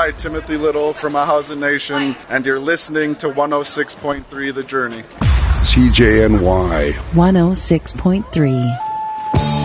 Hi, Timothy Little from Ahausen Nation, and you're listening to 106.3 The Journey. CJNY 106.3.